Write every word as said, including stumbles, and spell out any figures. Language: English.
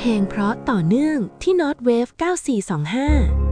เพลงเพราะต่อเนื่องที่ Notwave เก้าสี่สองห้า